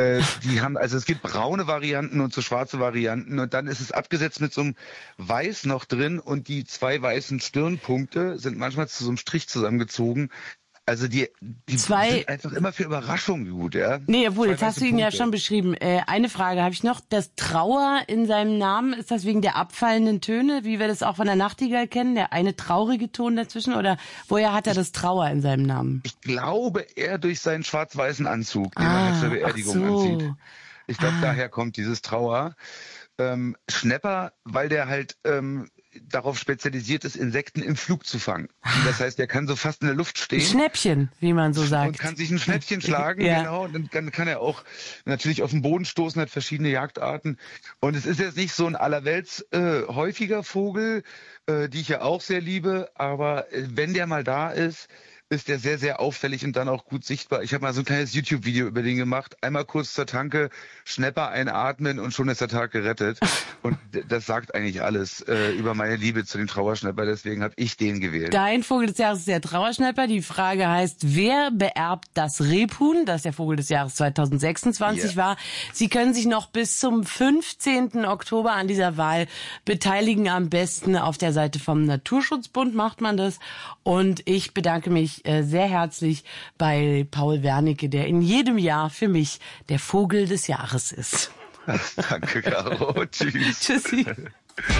Die haben, also es gibt braune Varianten und so schwarze Varianten und dann ist es abgesetzt mit so einem Weiß noch drin und die 2 weißen Stirnpunkte sind manchmal zu so einem Strich zusammengezogen. Also die Zwei, sind einfach immer für Überraschungen gut, ja. nee, obwohl, 2 jetzt hast weiße du ihn ja Punkte. schon beschrieben. Eine Frage habe ich noch. Das Trauer in seinem Namen, ist das wegen der abfallenden Töne, wie wir das auch von der Nachtigall kennen, der eine traurige Ton dazwischen? Oder woher hat er das Trauer in seinem Namen? Ich glaube, er durch seinen schwarz-weißen Anzug, den er halt zur Ach Beerdigung anzieht. so. Ich glaube, Ah, daher kommt dieses Trauer. Schnepper, weil der halt darauf spezialisiert ist, Insekten im Flug zu fangen. Das heißt, der kann so fast in der Luft ein stehen Schnäppchen, wie man so und sagt. kann sich ein Schnäppchen schlagen, Ja. genau. Und dann kann er auch natürlich auf den Boden stoßen, hat verschiedene Jagdarten. Und es ist jetzt nicht so ein allerwelts häufiger Vogel, die ich ja auch sehr liebe, aber wenn der mal da ist der sehr, sehr auffällig und dann auch gut sichtbar. Ich habe mal so ein kleines YouTube-Video über den gemacht. Einmal kurz zur Tanke, Schnepper einatmen und schon ist der Tag gerettet. Und das sagt eigentlich alles über meine Liebe zu dem Trauerschnepper. Deswegen habe ich den gewählt. Dein Vogel des Jahres ist der Trauerschnepper. Die Frage heißt, wer beerbt das Rebhuhn, das der Vogel des Jahres 2026 war? Sie können sich noch bis zum 15. Oktober an dieser Wahl beteiligen. Am besten auf der Seite vom Naturschutzbund macht man das. Und ich bedanke mich sehr herzlich bei Paul Wernicke, der in jedem Jahr für mich der Vogel des Jahres ist. Danke, Caro. Tschüss. Tschüssi.